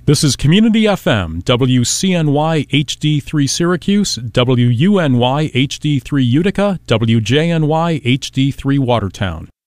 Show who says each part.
Speaker 1: This is Community FM, WCNY HD3 Syracuse, WUNY HD3 Utica, WJNY HD3 Watertown.